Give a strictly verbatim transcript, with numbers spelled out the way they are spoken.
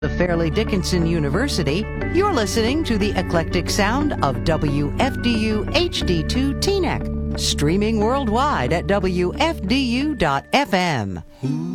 The Fairleigh Dickinson University, you're listening to the eclectic sound of W F D U H D two Teaneck, streaming worldwide at W F D U dot F M.